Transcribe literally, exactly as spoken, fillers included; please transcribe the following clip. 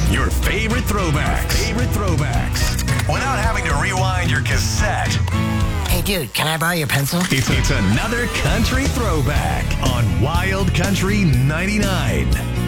Your favorite throwbacks. Favorite throwbacks. Without having to rewind your cassette. Hey, dude, can I borrow your pencil? It's, it's another country throwback on Wild Country ninety-nine.